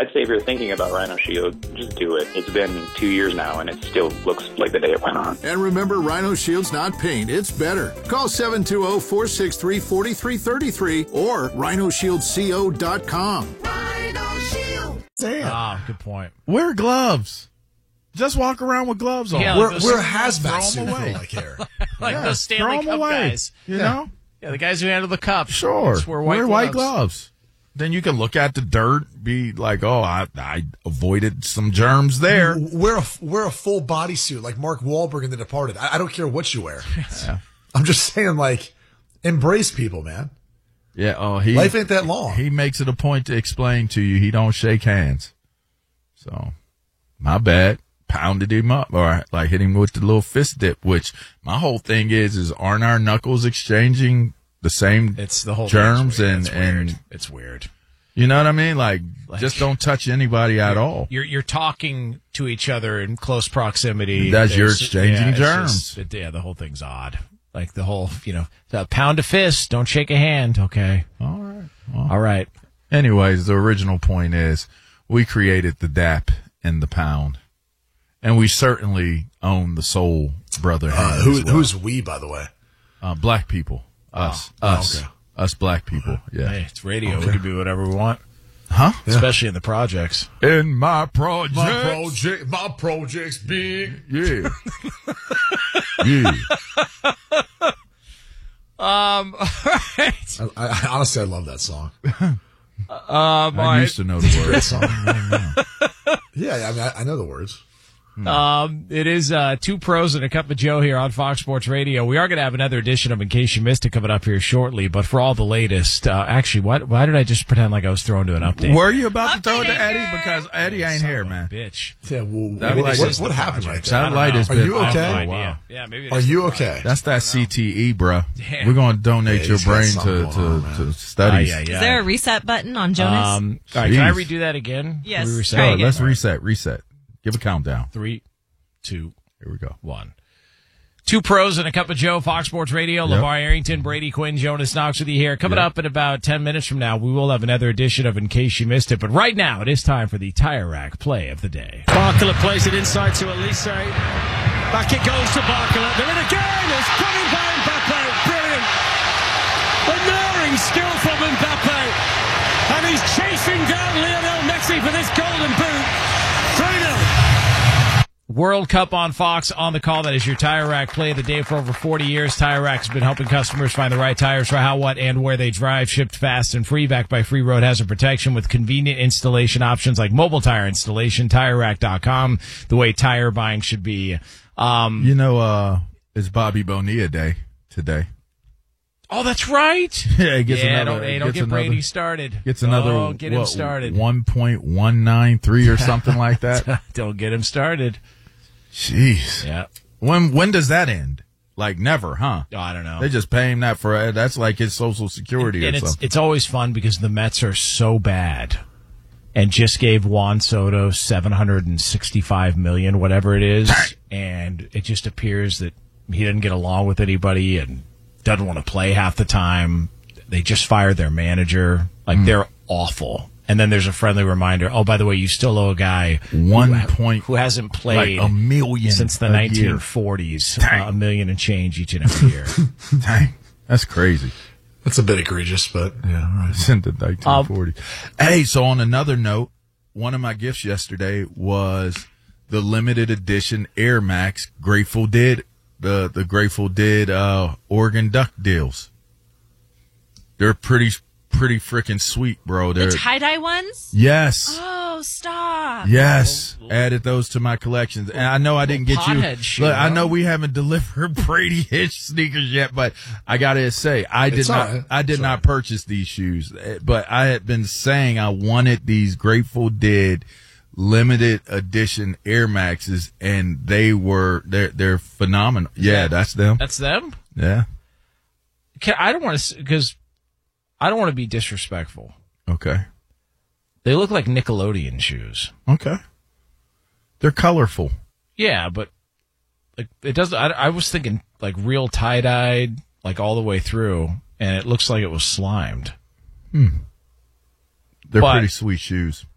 I'd say if you're thinking about Rhino Shield, just do it. It's been 2 years now, and it still looks like the day it went on. And remember, Rhino Shield's not paint, it's better. Call 720-463-4333 or rhinoshieldco.com. Rhino Shield. Damn. Good point. Wear gloves. Just walk around with gloves on. Yeah, Wear like wear a those- hazmat throw 'em suit away. like here. Like Yeah, those Stanley throw 'em Cup away, guys. you know? Yeah, the guys who handle the cup. Sure. Just wear white gloves. Then you can look at the dirt, be like, oh, I avoided some germs there. Wear a full bodysuit like Mark Wahlberg in The Departed. I don't care what you wear. Yeah. I'm just saying, like, embrace people, man. Yeah. Oh, Life ain't that long. He makes it a point to explain to you he don't shake hands. So, my bad. Pounded him up, or like hit him with the little fist dip. Which my whole thing is aren't our knuckles exchanging the same It's the whole germs thing's weird. and It's weird. you know what I mean? Like just don't touch anybody at all. You're talking to each other in close proximity. That's you're There's- exchanging it's germs. the whole thing's odd. Like the whole, pound a fist, don't shake a hand. Okay. All right. Well, All right. anyways, the original point is we created the DAP and the pound, and we certainly own the soul brotherhood. as well. Who's we, by the way? Black people. Us. okay. Us black people. Yeah. Hey, it's radio. We can do whatever we want, Huh? especially in the projects. In my project. My project's big. Yeah. Yeah. All right. I honestly, I love that song. I used to know the Great words. song. Yeah, I mean, I know the words. It is Two Pros and a Cup of Joe here on Fox Sports Radio. We are going to have another edition of In Case You Missed It coming up here shortly, but for all the latest, actually, why did I just pretend like I was throwing to an update? Were you about to throw it to Eddie? Because Eddie ain't here, man. Bitch. Yeah, well, That light is what the happened right That there? light has Are been. you I have okay? no Yeah. idea. Yeah, maybe Are you okay? That's that CTE, bruh. Damn. We're going to donate Yeah, your he's got brain something to, going on, to studies. Yeah. Is there a reset button on Jonas? All right, can I Jeez. redo that again? Yes, Can we reset? try Oh, again. let's reset. Give a countdown. 3, 2, Here we go. 1. Two Pros and a Cup of Joe, Fox Sports Radio. Yep. LeVar Arrington, Brady Quinn, Jonas Knox with you here. Coming Yep. up in about 10 minutes from now, we will have another edition of In Case You Missed It. But right now, it is time for the Tire Rack Play of the Day. Barkler plays it inside to Elise. Back it goes to Barkler. They're in again. It's coming by Mbappe. Brilliant. Unerring skill from Mbappe. And he's chasing down Lionel Messi for this golden boot. 3-0. World Cup on Fox on the call. That is your Tire Rack Play of the Day for over 40 years. Tire Rack has been helping customers find the right tires for how, what, and where they drive. Shipped fast and free, backed by free road hazard protection with convenient installation options like mobile tire installation. TireRack.com, the way tire buying should be. You know, it's Bobby Bonilla Day today. Oh, that's right. Yeah, he gets another. Don't gets get another, Brady started. Gets another. Don't get him started. 1.193 or something like that. Don't get him started. Jeez. Yeah. When does that end? Like never, huh? Oh, I don't know. They just pay him that for that's like his Social Security And or something. it's always fun because the Mets are so bad and just gave Juan Soto $765 million, whatever it is, and it just appears that he didn't get along with anybody and doesn't want to play half the time. They just fired their manager. Like they're awful. And then there's a friendly reminder. Oh, by the way, you still owe a guy who hasn't played like $1 million since the a year. 1940s, Dang. $1 million and change each and every year. Dang, that's crazy. That's a bit egregious, but yeah, all right. Since the 1940s. Hey, so on another note, one of my gifts yesterday was the limited edition Air Max Grateful Dead, the Grateful Dead Oregon Duck deals. They're pretty freaking sweet, bro. The They're tie-dye ones? yes. Oh, stop. Yes, added those to my collections, and I know I didn't get you. Pothead shit, Look, I know huh? we haven't delivered Brady Hitch sneakers yet, but I gotta say, I did It's all not. right. I did It's not all right. purchase these shoes, but I had been saying I wanted these Grateful Dead limited edition Air Maxes, and they're phenomenal. Yeah, that's them. That's them? Yeah. I don't want to, because I don't want to be disrespectful. Okay. They look like Nickelodeon shoes. Okay. They're colorful. Yeah, but like it doesn't. I was thinking like real tie dyed, like all the way through, and it looks like it was slimed. They're But- pretty sweet shoes.